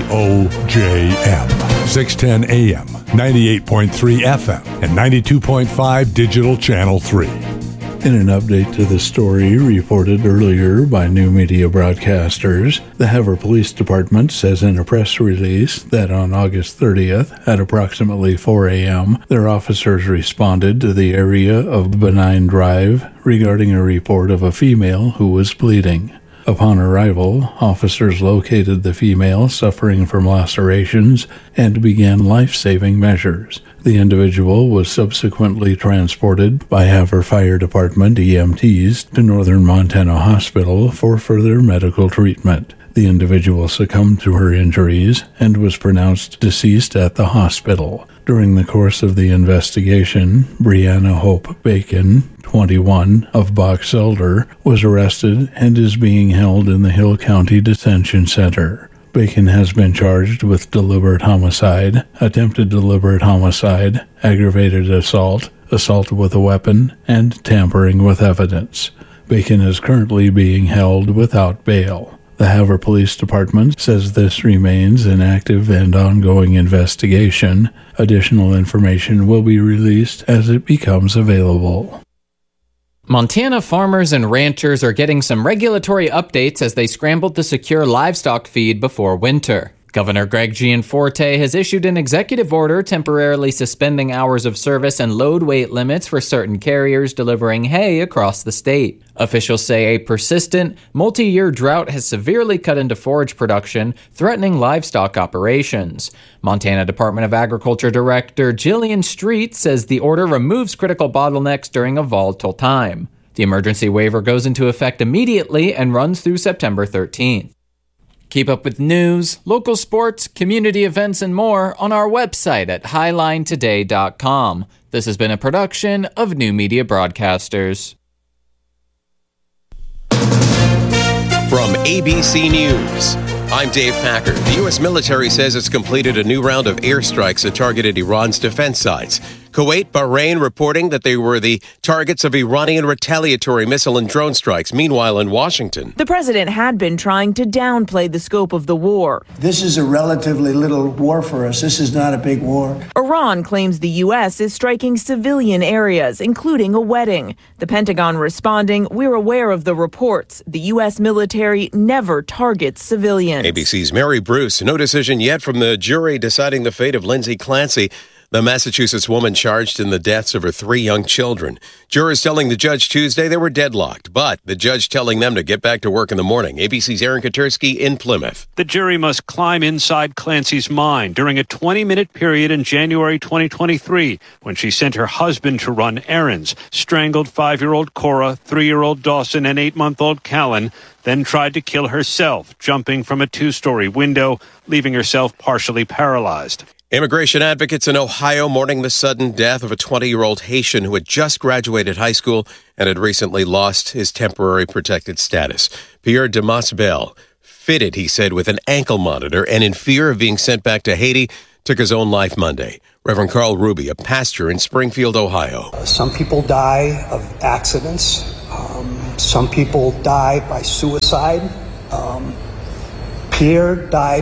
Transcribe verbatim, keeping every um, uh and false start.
O J M, six ten A M, ninety-eight point three F M, and ninety-two point five Digital Channel three. In an update to the story reported earlier by New Media Broadcasters, the Havre Police Department says in a press release that on August thirtieth, at approximately four a.m., their officers responded to the area of Benign Drive regarding a report of a female who was bleeding. Upon arrival, officers located the female suffering from lacerations and began life-saving measures. The individual was subsequently transported by Havre Fire Department E M Ts to Northern Montana Hospital for further medical treatment. The individual succumbed to her injuries and was pronounced deceased at the hospital. During the course of the investigation, Brianna Hope Bacon, twenty-one, of Box Elder, was arrested and is being held in the Hill County Detention Center. Bacon has been charged with deliberate homicide, attempted deliberate homicide, aggravated assault, assault with a weapon, and tampering with evidence. Bacon is currently being held without bail. The Havre Police Department says this remains an active and ongoing investigation. Additional information will be released as it becomes available. Montana farmers and ranchers are getting some regulatory updates as they scramble to secure livestock feed before winter. Governor Greg Gianforte has issued an executive order temporarily suspending hours of service and load weight limits for certain carriers delivering hay across the state. Officials say a persistent, multi-year drought has severely cut into forage production, threatening livestock operations. Montana Department of Agriculture Director Jillian Street says the order removes critical bottlenecks during a volatile time. The emergency waiver goes into effect immediately and runs through September thirteenth. Keep up with news, local sports, community events, and more on our website at highline today dot com. This has been a production of New Media Broadcasters. From A B C News, I'm Dave Packer. The U S military says it's completed a new round of airstrikes that targeted Iran's defense sites. Kuwait, Bahrain reporting that they were the targets of Iranian retaliatory missile and drone strikes. Meanwhile, in Washington, the president had been trying to downplay the scope of the war. This is a relatively little war for us. This is not a big war. Iran claims the U S is striking civilian areas, including a wedding. The Pentagon responding, we're aware of the reports. The U S military never targets civilians. A B C's Mary Bruce. No decision yet from the jury deciding the fate of Lindsay Clancy, the Massachusetts woman charged in the deaths of her three young children. Jurors telling the judge Tuesday they were deadlocked, but the judge telling them to get back to work in the morning. A B C's Aaron Katersky in Plymouth. The jury must climb inside Clancy's mind during a twenty-minute period in January twenty twenty-three when she sent her husband to run errands, strangled five-year-old Cora, three-year-old Dawson, and eight-month-old Callan, then tried to kill herself, jumping from a two-story window, leaving herself partially paralyzed. Immigration advocates in Ohio mourning the sudden death of a twenty-year-old Haitian who had just graduated high school and had recently lost his temporary protected status. Pierre Demas-Bell, fitted, he said, with an ankle monitor and in fear of being sent back to Haiti, took his own life Monday. Reverend Carl Ruby, a pastor in Springfield, Ohio. Some people die of accidents. Um, some people die by suicide. Um, Pierre died